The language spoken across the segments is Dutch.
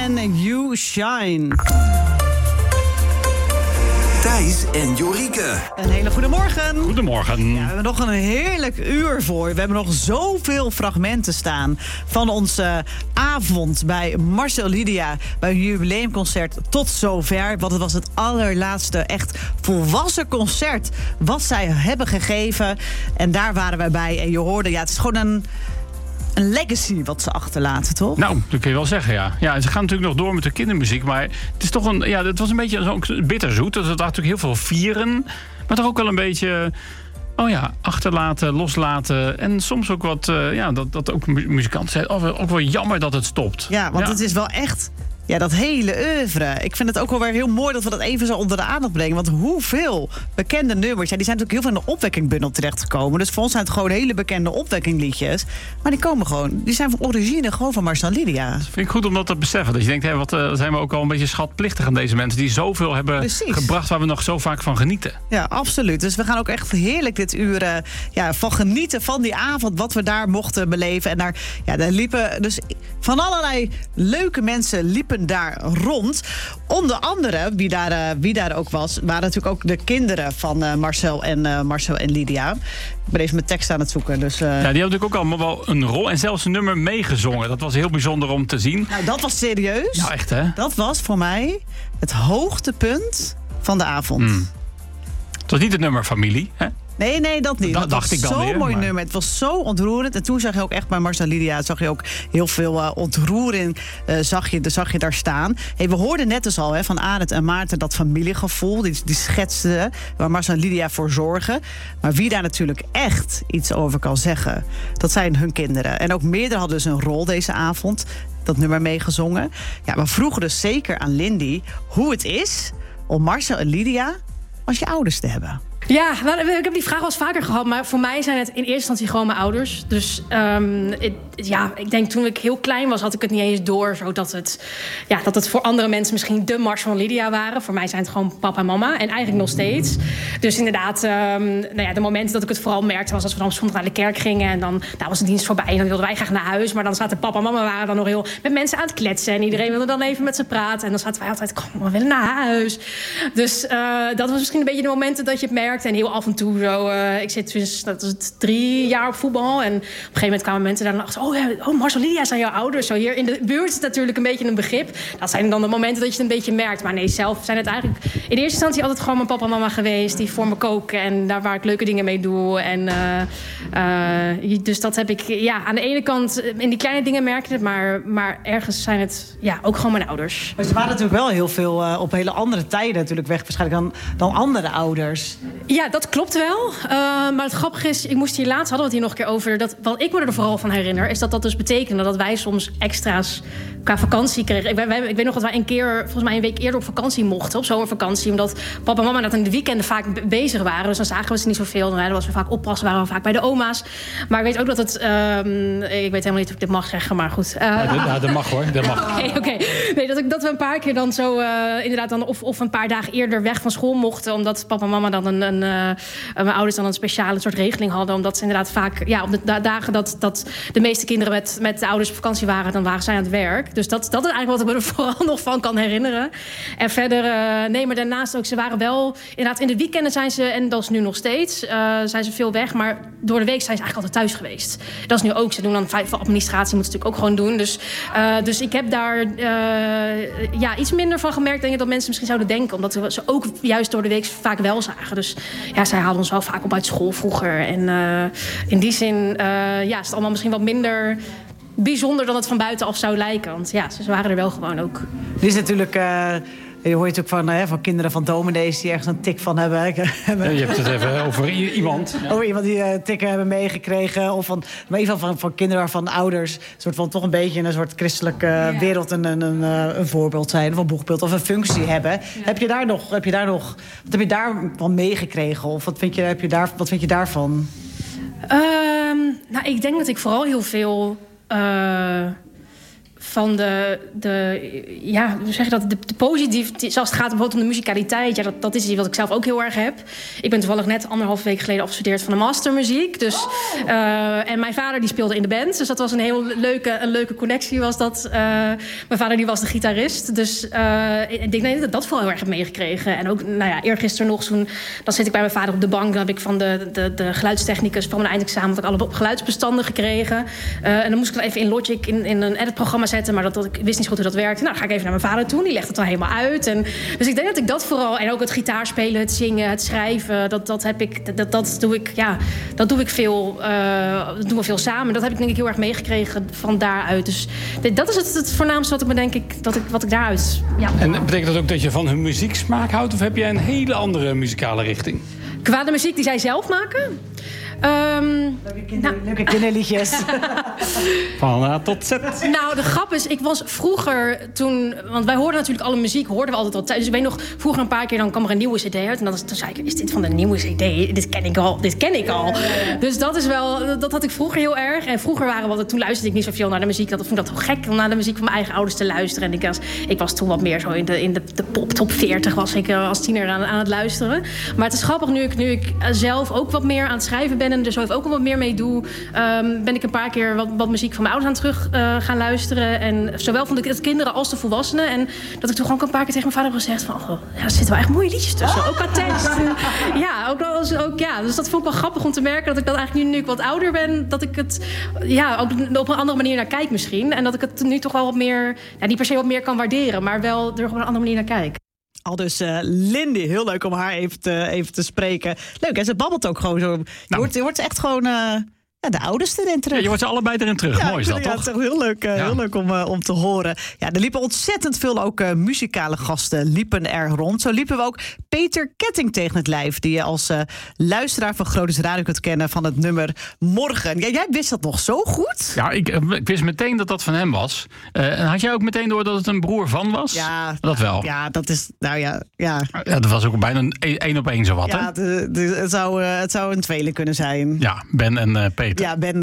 en You Shine. Thijs en Jorike. Een hele goede morgen. Goedemorgen. Ja, we hebben nog een heerlijk uur voor. We hebben nog zoveel fragmenten staan van onze avond bij Marcel Lydia, bij een jubileumconcert tot zover. Want het was het allerlaatste echt volwassen concert wat zij hebben gegeven. En daar waren wij bij. En je hoorde, ja, het is gewoon een legacy wat ze achterlaten, toch? Nou, dat kun je wel zeggen, ja. Ja, en ze gaan natuurlijk nog door met de kindermuziek, maar het is toch het was een beetje zo'n bitterzoet. Dat was natuurlijk heel veel vieren, maar toch ook wel een beetje, achterlaten, loslaten. En soms ook wat, dat ook muzikanten zeiden, ook wel jammer dat het stopt. Ja, want het is wel echt, ja, dat hele oeuvre. Ik vind het ook wel weer heel mooi dat we dat even zo onder de aandacht brengen. Want hoeveel bekende nummers, die zijn natuurlijk heel veel in de opwekkingbundel terechtgekomen. Dus voor ons zijn het gewoon hele bekende opwekkingliedjes. Maar die zijn van origine gewoon van Marcel Lydia. Dat vind ik goed om dat te beseffen. Dat je denkt, wat zijn we ook al een beetje schatplichtig aan deze mensen die zoveel hebben gebracht waar we nog zo vaak van genieten. Ja, absoluut. Dus we gaan ook echt heerlijk dit uur van genieten van die avond, wat we daar mochten beleven. En daar liepen dus van allerlei leuke mensen liepen daar rond. Onder andere, wie daar ook was, waren natuurlijk ook de kinderen van Marcel en Lydia. Ik ben even mijn tekst aan het zoeken. Dus, Ja, die hadden natuurlijk ook allemaal wel een rol en zelfs een nummer meegezongen. Dat was heel bijzonder om te zien. Nou, dat was serieus. Nou, echt, hè? Dat was voor mij het hoogtepunt van de avond. Het was niet het nummer Familie, hè? Nee, dat niet. Dat dacht ik dan weer. Zo'n mooi nummer. Het was zo ontroerend. En toen zag je ook echt bij Marcel Lydia ook heel veel ontroering zag je daar staan. Hey, we hoorden net dus al van Arend en Maarten dat familiegevoel. Die schetsten waar Marcel Lydia voor zorgen. Maar wie daar natuurlijk echt iets over kan zeggen, dat zijn hun kinderen. En ook meerdere hadden dus een rol deze avond. Dat nummer meegezongen. Ja, we vroegen dus zeker aan Lindy hoe het is om Marcel en Lydia als je ouders te hebben. Ja, ik heb die vraag wel eens vaker gehad, maar voor mij zijn het in eerste instantie gewoon mijn ouders. Dus ik denk toen ik heel klein was, had ik het niet eens door, zodat dat het voor andere mensen misschien de Marcel en Lydia waren. Voor mij zijn het gewoon papa en mama en eigenlijk nog steeds. Dus inderdaad, de momenten dat ik het vooral merkte was als we dan soms naar de kerk gingen en dan was de dienst voorbij en dan wilden wij graag naar huis. Maar dan zaten papa en mama waren dan nog heel met mensen aan het kletsen en iedereen wilde dan even met ze praten. En dan zaten wij altijd, kom, we willen naar huis. Dus dat was misschien een beetje de momenten dat je het merkt. En heel af en toe zo. Ik zit dus, dat is het 3 jaar op voetbal. En op een gegeven moment kwamen mensen daarna achter. Marcel Lydia zijn jouw ouders. Zo hier in de buurt is het natuurlijk een beetje een begrip. Dat zijn dan de momenten dat je het een beetje merkt. Maar nee, zelf zijn het eigenlijk in de eerste instantie altijd gewoon mijn papa en mama geweest. Die voor me koken en daar waar ik leuke dingen mee doe. En dus dat heb ik aan de ene kant in die kleine dingen merk je het. Maar ergens zijn het ook gewoon mijn ouders. Maar ze waren natuurlijk wel heel veel op hele andere tijden natuurlijk weg. Waarschijnlijk dan andere ouders. Ja, dat klopt wel. Maar het grappige is, ik moest hier laatst, hadden we het hier nog een keer over. Dat, wat ik me er vooral van herinner, is dat dus betekende dat wij soms extra's qua vakantie kregen. Ik weet nog dat wij volgens mij een week eerder op vakantie mochten, op zomervakantie. Omdat papa en mama dat in de weekenden vaak bezig waren. Dus dan zagen we ze niet zoveel. Dan was we vaak oppassen, waren we vaak bij de oma's. Maar ik weet ook dat het... ik weet helemaal niet of ik dit mag zeggen, maar goed. Dat mag hoor, dat mag. Oké. Nee, dat we een paar keer dan zo inderdaad dan of een paar dagen eerder weg van school mochten. Omdat papa en mama dan mijn ouders dan een speciale soort regeling hadden. Omdat ze inderdaad vaak op de dagen dat de meeste kinderen met de ouders op vakantie waren, dan waren zij aan het werk. Dus dat is eigenlijk wat ik me er vooral nog van kan herinneren. En verder, maar daarnaast ook, ze waren wel inderdaad in de weekenden zijn ze, en dat is nu nog steeds, zijn ze veel weg. Maar door de week zijn ze eigenlijk altijd thuis geweest. Dat is nu ook. Ze doen dan veel administratie, moeten ze natuurlijk ook gewoon doen. Dus ik heb daar iets minder van gemerkt, denk ik, dat mensen misschien zouden denken. Omdat ze ook juist door de week vaak wel zagen. Dus zij haalden ons wel vaak op uit school vroeger. En in die zin is het allemaal misschien wat minder bijzonder dan het van buitenaf zou lijken. Want ze waren er wel gewoon ook. Het is natuurlijk... Je hoort natuurlijk van kinderen van dominees die ergens een tik van hebben. Je hebt het even over iemand. Ja. Over iemand die tikken hebben meegekregen. Of maar in ieder geval van kinderen waarvan ouders soort van toch een beetje in een soort christelijke wereld een voorbeeld zijn. Of een boegbeeld of een functie hebben. Ja. Wat heb je daarvan meegekregen? Of wat vind je daarvan? Ik denk dat ik vooral heel veel van hoe zeg je dat? De positief, zoals het gaat bijvoorbeeld om de musicaliteit. Ja, dat is iets wat ik zelf ook heel erg heb. Ik ben toevallig net 1,5 week geleden afgestudeerd van de mastermuziek. Dus, en mijn vader die speelde in de band. Dus dat was een heel leuke connectie was dat. Mijn vader die was de gitarist. Dus ik denk dat ik dat vooral heel erg heb meegekregen. En ook, eergisteren nog, dan zit ik bij mijn vader op de bank. Dan heb ik van de geluidstechnicus van mijn eindexamen had ik alle geluidsbestanden gekregen. En dan moest ik dan even in Logic in een editprogramma zetten. Maar ik wist niet zo goed hoe dat werkte. Nou, dan ga ik even naar mijn vader toe. Die legt het dan helemaal uit. Dus ik denk dat ik dat vooral... En ook het gitaarspelen, het zingen, het schrijven... Dat doe ik veel. Dat doen we veel samen. Dat heb ik denk ik heel erg meegekregen van daaruit. Dus dat is het voornaamste wat ik me denk ik... Wat ik daaruit... Ja. En betekent dat ook dat je van hun muzieksmaak houdt? Of heb jij een hele andere muzikale richting? Qua de muziek die zij zelf maken... Leuke kinderliedjes. Van A tot Z. Nou, de grap is, ik was vroeger toen... Want wij hoorden natuurlijk alle muziek, hoorden we altijd al thuis. Dus ik weet nog, vroeger een paar keer dan kwam er een nieuwe cd uit. En dan zei ik, is dit van de nieuwe cd? Dit ken ik al. Dus dat is wel... Dat had ik vroeger heel erg. En vroeger toen luisterde ik niet zoveel naar de muziek. Dat vond ik dat toch gek om naar de muziek van mijn eigen ouders te luisteren. En ik was toen wat meer zo in de pop top 40 was ik als tiener aan het luisteren. Maar het is grappig, nu ik zelf ook wat meer aan het schrijven ben... en er zo ook al wat meer mee doe... ben ik een paar keer wat muziek van mijn ouders aan terug gaan luisteren. En zowel van de kinderen als de volwassenen. En dat ik toen gewoon een paar keer tegen mijn vader heb gezegd... van, er zitten wel echt mooie liedjes tussen. Ook qua tekst. Dus dat vond ik wel grappig om te merken... dat ik dat eigenlijk nu ik wat ouder ben... dat ik het ook op een andere manier naar kijk misschien. En dat ik het nu toch wel wat meer... niet per se wat meer kan waarderen... maar wel er op een andere manier naar kijk. Al dus Lindy, heel leuk om haar even te spreken. Leuk, hè? Ze babbelt ook gewoon zo. Je wordt echt gewoon de oudste erin terug. Ja, je wordt ze allebei erin terug. Mooi is dat, toch? Ja, het is heel leuk, heel leuk om te horen. Ja, er liepen ontzettend veel ook muzikale gasten liepen er rond. Zo liepen we ook Peter Ketting tegen het lijf... die je als luisteraar van Groningen Radio kunt kennen... van het nummer Morgen. Ja, jij wist dat nog zo goed? Ja, ik wist meteen dat van hem was. En had jij ook meteen door dat het een broer van was? Ja, dat wel. Ja, dat is... Nou ja. Ja, dat was ook bijna een 1-op-1 zowat, hè? Ja, het zou een tweeling kunnen zijn. Ja, Ben en Peter. Ja, Ben,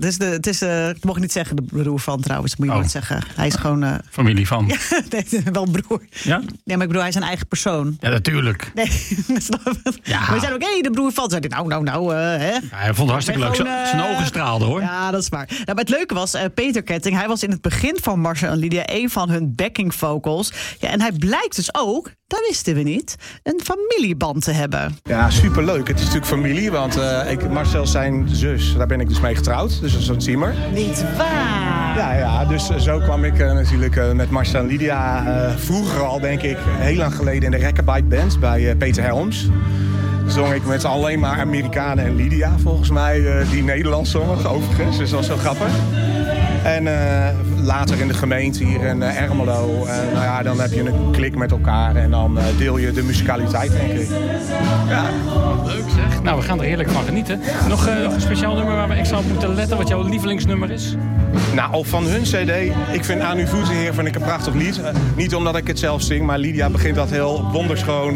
ik mocht niet zeggen de broer van trouwens, moet je nooit zeggen. Hij is gewoon... familie van. Ja, nee, wel een broer. Ja? Nee, maar ik bedoel, hij is een eigen persoon. Ja, natuurlijk. Nee, ja. Maar we zijn ook, de broer van. Zei hij, hè? Ja, hij vond het hartstikke leuk. Zijn ogen straalden, hoor. Ja, dat is waar. Nou, maar het leuke was, Peter Ketting, hij was in het begin van Marcel en Lydia een van hun backing vocals. Ja, en hij blijkt dus ook, dat wisten we niet, een familieband te hebben. Ja, superleuk. Het is natuurlijk familie, want Marcel zijn zus, daar ben ik dus mee getrouwd. Dus dat is een Ziemer. Niet waar? Ja, dus zo kwam ik natuurlijk met Marcel en Lydia vroeger al, denk ik, heel lang geleden in de Rekkenbite Band bij Peter Helms. Zong ik met alleen maar Amerikanen en Lydia, volgens mij, die Nederlands zongen, overigens. Dus dat was heel grappig. En later in de gemeente hier in Ermelo, dan heb je een klik met elkaar en dan deel je de musicaliteit, denk ik. Ja. Leuk zeg. Nou, we gaan er heerlijk van genieten. Nog een speciaal nummer waar we extra op moeten letten, wat jouw lievelingsnummer is? Nou, van hun cd, ik vind Aan uw voeten heer vind ik een prachtig lied. Niet omdat ik het zelf zing, maar Lydia begint dat heel wonderschoon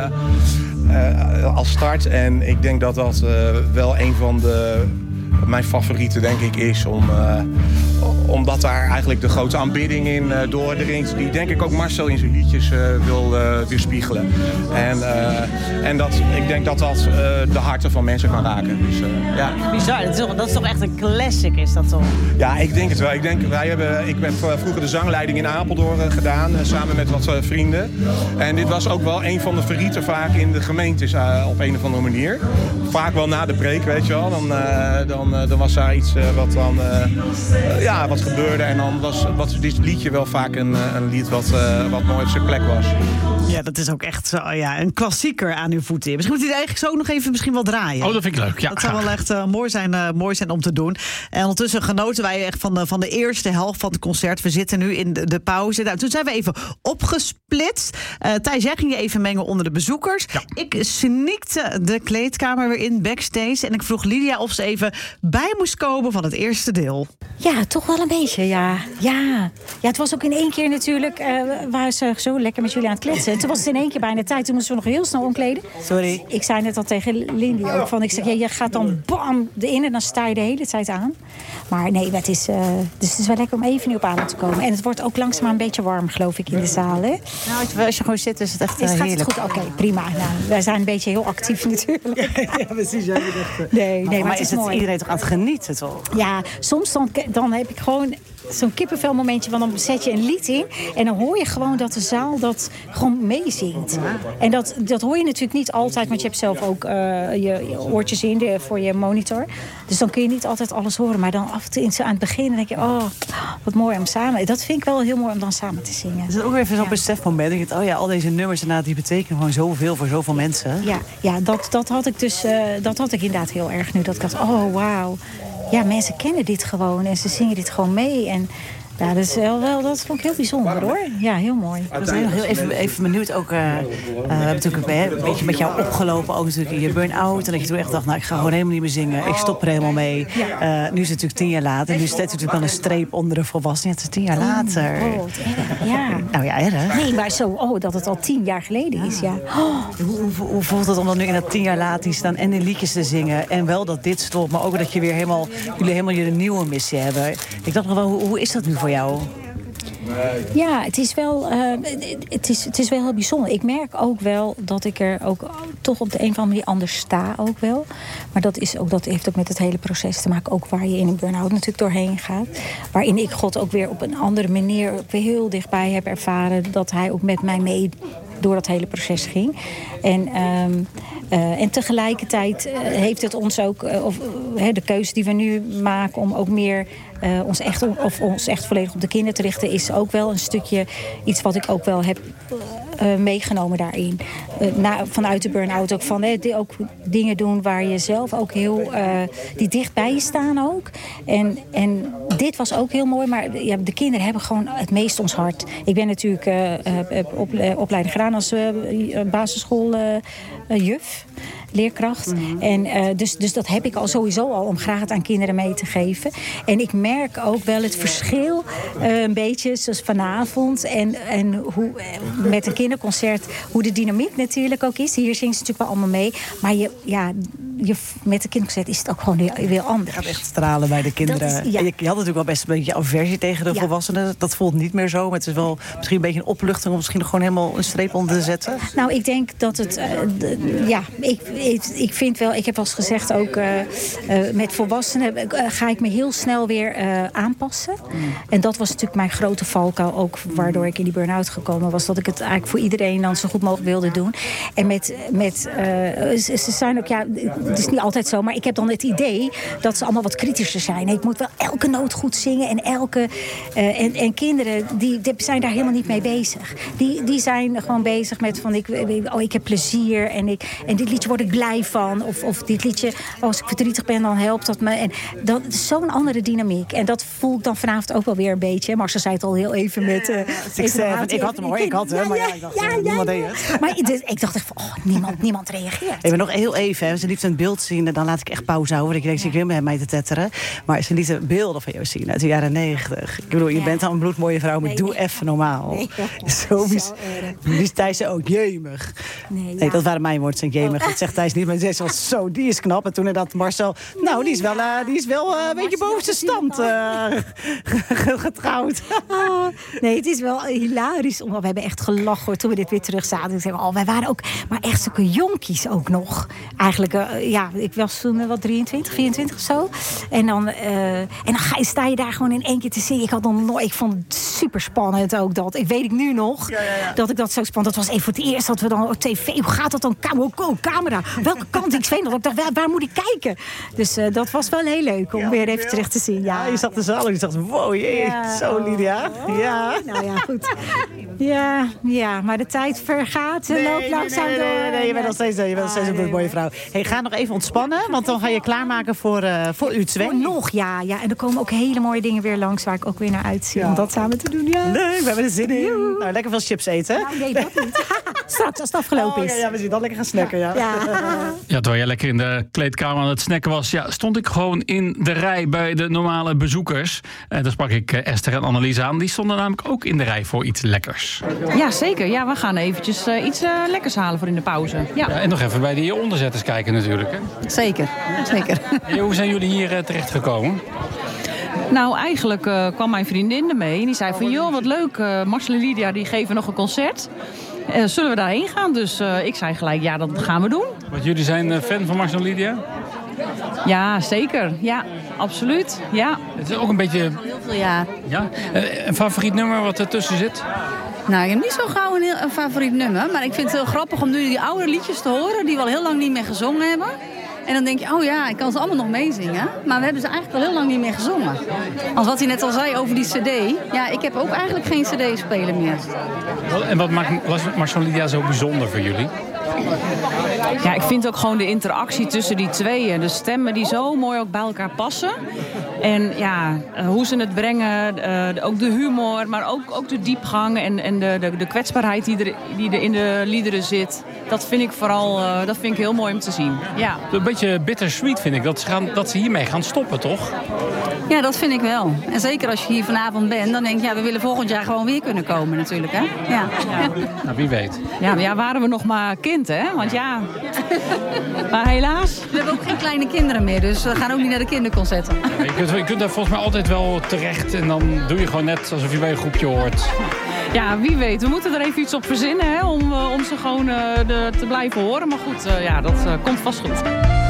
als start. En ik denk dat dat wel een van mijn favorieten, denk ik, is. Omdat daar eigenlijk de grote aanbidding in doordringt. Die denk ik ook Marcel in zijn liedjes wil weerspiegelen. En ik denk dat de harten van mensen kan raken. Dus, ja. Bizar, dat is toch echt een classic, is dat toch? Ja, ik denk het wel. Ik heb vroeger de zangleiding in Apeldoorn gedaan. Samen met wat vrienden. En dit was ook wel een van de favorieten vaak in de gemeentes op een of andere manier. Vaak wel na de preek, weet je wel. Dan was daar iets wat gebeurde. En dan was dit liedje wel vaak een lied wat mooi op zijn plek was. Ja, dat is ook echt zo, een klassieker aan uw voeten. Misschien moet hij het eigenlijk zo nog even misschien wel draaien. Oh, dat vind ik leuk. Ja, dat zou wel echt mooi zijn om te doen. En ondertussen genoten wij echt van de eerste helft van het concert. We zitten nu in de pauze. Nou, toen zijn we even opgesplitst. Thijs, jij ging je even mengen onder de bezoekers. Ja. Ik sneakte de kleedkamer weer in backstage. En ik vroeg Lydia of ze even bij moest komen van het eerste deel. Ja, toch wel een beetje, ja. Ja, het was ook in één keer natuurlijk... waren ze zo lekker met jullie aan het kletsen. Toen was het in één keer bijna tijd. Toen moesten we nog heel snel omkleden. Sorry. Ik zei net al tegen Lindy ook van... Ik zeg, je gaat dan bam erin en dan sta je de hele tijd aan. Maar nee, dus het is wel lekker om even nu op adem te komen. En het wordt ook langzaam een beetje warm, geloof ik, in de zaal. Hè? Nou, als je gewoon zit, is het echt heerlijk. Gaat het goed? Oké, prima. Nou, wij zijn een beetje heel actief natuurlijk. Ja, precies. Ja, nee, maar het is het mooi. iedereen toch aan het genieten, toch? Ja, soms dan heb ik gewoon zo'n kippenvel momentje, want dan zet je een lied in en dan hoor je gewoon dat de zaal dat gewoon meezingt. En dat hoor je natuurlijk niet altijd, want je hebt zelf ook je oortjes in voor je monitor. Dus dan kun je niet altijd alles horen. Maar dan af en toe aan het begin denk je, oh, wat mooi om samen. Dat vind ik wel heel mooi om dan samen te zingen. Is het ook even zo'n besefmoment? Ik denk, al deze nummers die betekenen gewoon zoveel voor zoveel mensen. Ja, dat had ik dus, dat had ik inderdaad heel erg nu. Dat ik dacht, oh, wauw. Ja, mensen kennen dit gewoon en ze zingen dit gewoon mee. En ja, dat vond ik heel bijzonder, hoor. Ja, heel mooi. Ik was heel even benieuwd ook. We hebben natuurlijk een beetje met jou opgelopen, ook natuurlijk in je burn-out. En dat je toen echt dacht, nou, ik ga gewoon helemaal niet meer zingen. Ik stop er helemaal mee. Nu is het natuurlijk 10 jaar later. En nu staat natuurlijk wel een streep onder de volwassenen. Het is 10 jaar later. Oh, wat erg. Ja. Nou ja, erg. Nee, maar dat het al 10 jaar geleden is, ja. Hoe voelt het om dan nu in dat 10 jaar later staan en de liedjes te zingen? En wel dat dit stopt, maar ook dat je weer jullie helemaal je nieuwe missie hebben. Ik dacht nog wel, hoe is dat nu voor jou? Ja, het is wel heel bijzonder. Ik merk ook wel dat ik er ook toch op de een of andere manier anders sta ook wel. Maar dat heeft ook met het hele proces te maken. Ook waar je in een burn-out natuurlijk doorheen gaat. Waarin ik God ook weer op een andere manier ook weer heel dichtbij heb ervaren. Dat hij ook met mij mee door dat hele proces ging. En tegelijkertijd heeft het ons ook, de keuze die we nu maken om ook meer ons echt volledig op de kinderen te richten, is ook wel een stukje iets wat ik ook wel heb meegenomen daarin. Vanuit de burn-out ook van ook dingen doen waar je zelf ook heel die dicht bij je staan ook. En dit was ook heel mooi, maar de kinderen hebben gewoon het meest ons hart. Ik ben natuurlijk opleiding gedaan als basisschooljuf. Leerkracht. En dus dat heb ik al sowieso al om graag het aan kinderen mee te geven. En ik merk ook wel het verschil een beetje zoals vanavond en hoe met een kinderconcert hoe de dynamiek natuurlijk ook is. Hier zingt ze natuurlijk wel allemaal mee. Maar met de kinderconcert is het ook gewoon heel anders. Het gaat echt stralen bij de kinderen. Je had natuurlijk wel best een beetje aversie tegen de volwassenen. Dat voelt niet meer zo. Maar het is wel misschien een beetje een opluchting om misschien gewoon helemaal een streep onder te zetten. Nou, ik denk dat het ik vind wel, ik heb wel eens gezegd ook met volwassenen ga ik me heel snel weer aanpassen. En dat was natuurlijk mijn grote valkuil ook waardoor ik in die burn-out gekomen was. Dat ik het eigenlijk voor iedereen dan zo goed mogelijk wilde doen. En ze zijn ook, het is niet altijd zo, maar ik heb dan het idee dat ze allemaal wat kritischer zijn. Ik moet wel elke noot goed zingen en kinderen die zijn daar helemaal niet mee bezig. Die zijn gewoon bezig met van ik heb plezier en dit liedje word ik blij van. Of dit liedje, als ik verdrietig ben, dan helpt dat me. En dat is zo'n andere dynamiek. En dat voel ik dan vanavond ook wel weer een beetje. Marcel zei het al heel even met... ik had hem hoor, ik dacht, niemand deed het. Maar ik dacht echt van, niemand reageert. Even nog heel even, als ze liefst een beeld zien, dan laat ik echt pauze houden. Ik denk, ik wil met mij te tetteren. Maar ze lieten beelden van jou zien uit de jaren 90. Ik bedoel, je bent al een bloedmooie vrouw, maar doe even normaal. Die Thijs zei ook, jemig. Nee, dat waren mijn woorden, jemig. Dat zegt Thijs niet, maar ze zei zo, die is knap. En toen inderdaad Marcel, nou, die is wel een beetje boven zijn stand getrouwd. Nee, het is wel hilarisch. We hebben echt gelachen hoor, toen we dit weer terug zaten. Wij waren ook, maar echt zulke jonkies ook nog. Eigenlijk, ik was toen 23, 24 of zo. En dan sta je daar gewoon in één keer te zingen. Ik vond het super spannend ook dat. Ik weet nu nog dat ik dat zo spannend. Dat was even voor het eerst dat we dan op tv. Hoe gaat dat dan? Camera. Welke kant? Ik weet nog. Ik dacht, waar moet ik kijken? Dus dat was wel heel leuk om weer even terug te zien. Ja, je zag de zaal en je dacht, wow, zo Lydia. Ja. Nou ja, goed. Ja, maar de tijd vergaat. Loopt langzaam door. Nee, je bent nog steeds een mooie vrouw. Hey, ga nog even ontspannen, want dan ga je klaarmaken voor U2. Nog, ja. En er komen ook hele mooie dingen weer langs waar ik ook weer naar uitzie om dat samen te doen. Ja. Leuk, we hebben er zin in. Nou, lekker veel chips eten. Nou, nee, dat niet. Straks als het afgelopen is. Ja, we zien dan lekker gaan snacken, ja. Terwijl jij lekker in de kleedkamer aan het snacken was, stond ik gewoon in de rij bij de normale bezoekers. Daar sprak ik Esther en Annelies aan. Die stonden namelijk ook in de rij voor iets lekkers. Ja, zeker. Ja, we gaan eventjes iets lekkers halen voor in de pauze. Ja. En nog even bij die onderzetters kijken natuurlijk. Hè? Zeker. Hey, hoe zijn jullie hier terechtgekomen? Nou, eigenlijk kwam mijn vriendin ermee. En die zei van, joh, wat leuk. Marcel en Lydia die geven nog een concert. Zullen we daarheen gaan? Dus ik zei gelijk, ja, dat gaan we doen. Want jullie zijn fan van Marcel en Lydia? Ja, zeker. Ja, absoluut. Ja. Het is ook een beetje... Heel veel jaar. Ja? Een favoriet nummer wat ertussen zit? Nou, ik heb niet zo gauw een favoriet nummer. Maar ik vind het heel grappig om nu die oude liedjes te horen... die we al heel lang niet meer gezongen hebben. En dan denk je, oh ja, ik kan ze allemaal nog meezingen. Maar we hebben ze eigenlijk al heel lang niet meer gezongen. Als wat hij net al zei over die cd. Ja, ik heb ook eigenlijk geen cd-speler meer. En wat maakt Marcel en Lydia zo bijzonder voor jullie? Ja, ik vind ook gewoon de interactie tussen die tweeën. De stemmen die zo mooi ook bij elkaar passen. En ja, hoe ze het brengen, ook de humor, maar ook de diepgang en de kwetsbaarheid die er in de liederen zit. Dat vind ik vooral heel mooi om te zien. Ja. Een beetje bittersweet vind ik, dat ze hiermee gaan stoppen, toch? Ja, dat vind ik wel. En zeker als je hier vanavond bent, dan denk je, ja, we willen volgend jaar gewoon weer kunnen komen natuurlijk, hè? Ja. Nou, wie weet. Ja, waren we nog maar kind, hè? Want ja, maar helaas. We hebben ook geen kleine kinderen meer, dus we gaan ook niet naar de kinderconcerten. Ja, je kunt daar volgens mij altijd wel terecht en dan doe je gewoon net alsof je bij een groepje hoort. Ja, wie weet. We moeten er even iets op verzinnen, hè, om ze gewoon te blijven horen. Maar goed, dat komt vast goed.